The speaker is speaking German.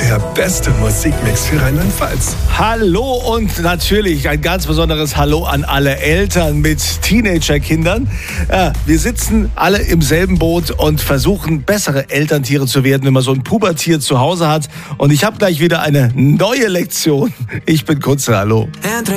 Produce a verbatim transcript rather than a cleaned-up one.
der beste Musikmix für Rheinland-Pfalz. Hallo und natürlich ein ganz besonderes Hallo an alle Eltern mit Teenagerkindern. Ja, wir sitzen alle im selben Boot und versuchen, bessere Elterntiere zu werden, wenn man so ein Pubertier zu Hause hat. Und ich habe gleich wieder eine neue Lektion. Ich bin Kunze, hallo.